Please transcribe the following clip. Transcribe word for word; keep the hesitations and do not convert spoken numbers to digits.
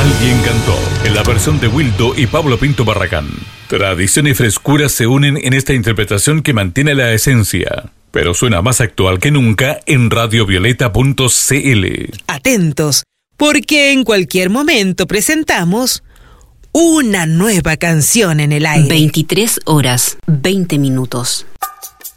Alguien cantó, en la versión de Wildo y Pablo Pinto Barragán. Tradición y frescura se unen en esta interpretación que mantiene la esencia, pero suena más actual que nunca en radiovioleta punto c l. Atentos, porque en cualquier momento presentamos una nueva canción en el aire. veintitrés horas, veinte minutos.